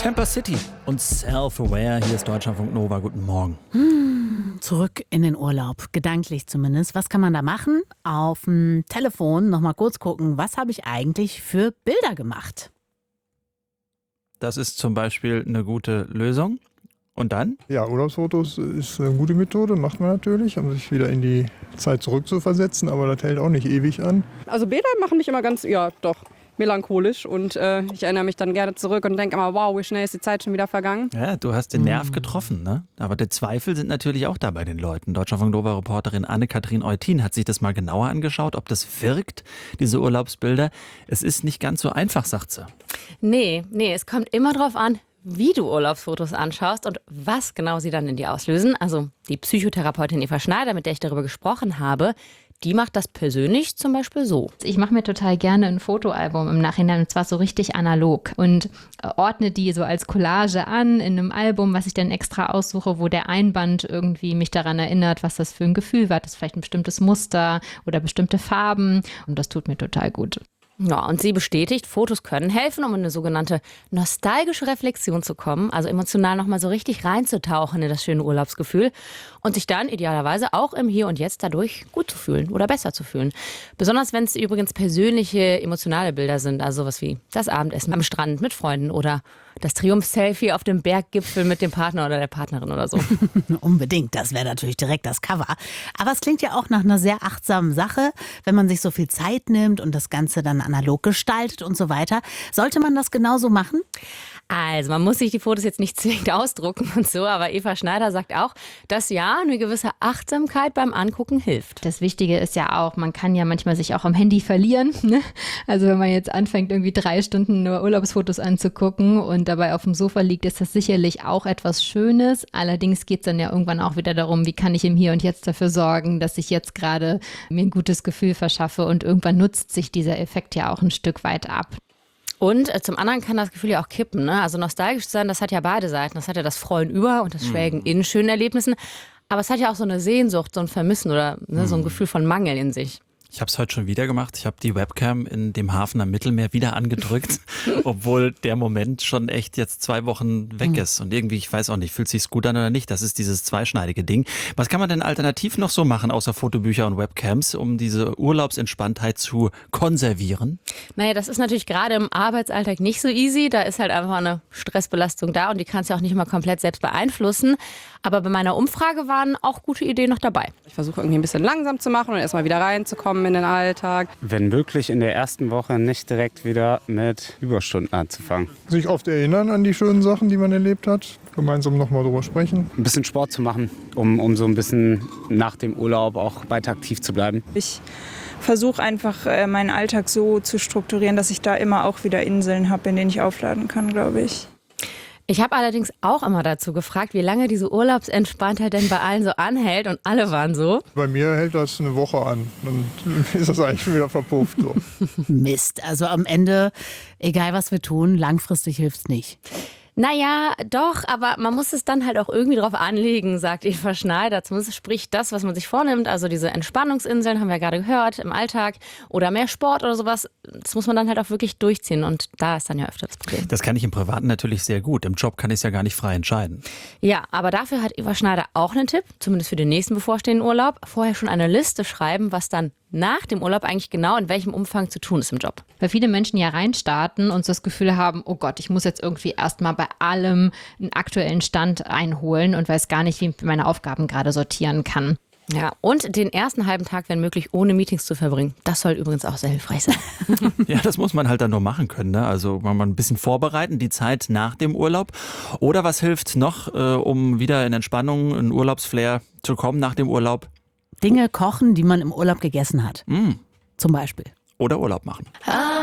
Camper City und Self-Aware. Hier ist Deutschlandfunk Nova. Guten Morgen. Zurück in den Urlaub, gedanklich zumindest. Was kann man da machen? Auf dem Telefon noch mal kurz gucken, was habe ich eigentlich für Bilder gemacht? Das ist zum Beispiel eine gute Lösung. Und dann? Ja, Urlaubsfotos ist eine gute Methode, macht man natürlich, um sich wieder in die Zeit zurückzuversetzen, aber das hält auch nicht ewig an. Also Bilder machen mich immer ganz, ja doch, melancholisch und ich erinnere mich dann gerne zurück und denke immer, wow, wie schnell ist die Zeit schon wieder vergangen. Ja, du hast den Nerv getroffen, ne? Aber die Zweifel sind natürlich auch da bei den Leuten. Deutschlandfunk Nova-Reporterin Anne-Kathrin Eutin hat sich das mal genauer angeschaut, ob das wirkt, diese Urlaubsbilder. Es ist nicht ganz so einfach, sagt sie. Nee, es kommt immer drauf an, wie du Urlaubsfotos anschaust und was genau sie dann in dir auslösen. Also die Psychotherapeutin Eva Schneider, mit der ich darüber gesprochen habe, die macht das persönlich zum Beispiel so. Ich mache mir total gerne ein Fotoalbum im Nachhinein, und zwar so richtig analog, und ordne die so als Collage an in einem Album, was ich dann extra aussuche, wo der Einband irgendwie mich daran erinnert, was das für ein Gefühl war. Das ist vielleicht ein bestimmtes Muster oder bestimmte Farben, und das tut mir total gut. Ja, und sie bestätigt, Fotos können helfen, um in eine sogenannte nostalgische Reflexion zu kommen, also emotional nochmal so richtig reinzutauchen in das schöne Urlaubsgefühl und sich dann idealerweise auch im Hier und Jetzt dadurch gut zu fühlen oder besser zu fühlen. Besonders wenn es übrigens persönliche, emotionale Bilder sind, also sowas wie das Abendessen am Strand mit Freunden oder das Triumph-Selfie auf dem Berggipfel mit dem Partner oder der Partnerin oder so. Unbedingt, das wäre natürlich direkt das Cover. Aber es klingt ja auch nach einer sehr achtsamen Sache, wenn man sich so viel Zeit nimmt und das Ganze dann analog gestaltet und so weiter. Sollte man das genauso machen? Also man muss sich die Fotos jetzt nicht zwingend ausdrucken und so, aber Eva Schneider sagt auch, dass ja eine gewisse Achtsamkeit beim Angucken hilft. Das Wichtige ist ja auch, man kann ja manchmal sich auch am Handy verlieren, ne? Also wenn man jetzt anfängt, irgendwie 3 Stunden nur Urlaubsfotos anzugucken und dabei auf dem Sofa liegt, ist das sicherlich auch etwas Schönes. Allerdings geht es dann ja irgendwann auch wieder darum, wie kann ich im Hier und Jetzt dafür sorgen, dass ich jetzt gerade mir ein gutes Gefühl verschaffe, und irgendwann nutzt sich dieser Effekt ja auch ein Stück weit ab. Und zum anderen kann das Gefühl ja auch kippen, ne? Also nostalgisch sein, das hat ja beide Seiten. Das hat ja das Freuen über und das Schwelgen in schönen Erlebnissen. Aber es hat ja auch so eine Sehnsucht, so ein Vermissen oder so ein Gefühl von Mangel in sich. Ich habe es heute schon wieder gemacht. Ich habe die Webcam in dem Hafen am Mittelmeer wieder angedrückt, obwohl der Moment schon echt jetzt 2 Wochen weg ist. Und irgendwie, ich weiß auch nicht, fühlt sich's gut an oder nicht. Das ist dieses zweischneidige Ding. Was kann man denn alternativ noch so machen, außer Fotobücher und Webcams, um diese Urlaubsentspanntheit zu konservieren? Naja, das ist natürlich gerade im Arbeitsalltag nicht so easy. Da ist halt einfach eine Stressbelastung da und die kannst du auch nicht immer komplett selbst beeinflussen. Aber bei meiner Umfrage waren auch gute Ideen noch dabei. Ich versuche irgendwie ein bisschen langsam zu machen und erstmal wieder reinzukommen in den Alltag. Wenn möglich in der ersten Woche nicht direkt wieder mit Überstunden anzufangen. Sich oft erinnern an die schönen Sachen, die man erlebt hat, gemeinsam nochmal drüber sprechen. Ein bisschen Sport zu machen, um so ein bisschen nach dem Urlaub auch weiter aktiv zu bleiben. Ich versuche einfach meinen Alltag so zu strukturieren, dass ich da immer auch wieder Inseln habe, in denen ich aufladen kann, glaube ich. Ich habe allerdings auch immer dazu gefragt, wie lange diese Urlaubsentspanntheit denn bei allen so anhält, und alle waren so. Bei mir hält das eine Woche an, dann ist das eigentlich schon wieder verpufft. So. Mist, also am Ende, egal was wir tun, langfristig hilft's nicht. Naja, doch, aber man muss es dann halt auch irgendwie drauf anlegen, sagt Eva Schneider. Zumindest sprich das, was man sich vornimmt, also diese Entspannungsinseln, haben wir ja gerade gehört, im Alltag oder mehr Sport oder sowas, das muss man dann halt auch wirklich durchziehen, und da ist dann ja öfter das Problem. Das kann ich im Privaten natürlich sehr gut. Im Job kann ich es ja gar nicht frei entscheiden. Ja, aber dafür hat Eva Schneider auch einen Tipp, zumindest für den nächsten bevorstehenden Urlaub. Vorher schon eine Liste schreiben, was dann nach dem Urlaub eigentlich genau in welchem Umfang zu tun ist im Job. Weil viele Menschen ja reinstarten und so das Gefühl haben, oh Gott, ich muss jetzt irgendwie erstmal bei allem einen aktuellen Stand einholen und weiß gar nicht, wie ich meine Aufgaben gerade sortieren kann. Ja, und den ersten halben Tag, wenn möglich, ohne Meetings zu verbringen. Das soll übrigens auch sehr hilfreich sein. Ja, das muss man halt dann nur machen können, ne? Also mal ein bisschen vorbereiten, die Zeit nach dem Urlaub. Oder was hilft noch, um wieder in Entspannung, in Urlaubsflair zu kommen nach dem Urlaub? Dinge kochen, die man im Urlaub gegessen hat. Zum Beispiel. Oder Urlaub machen.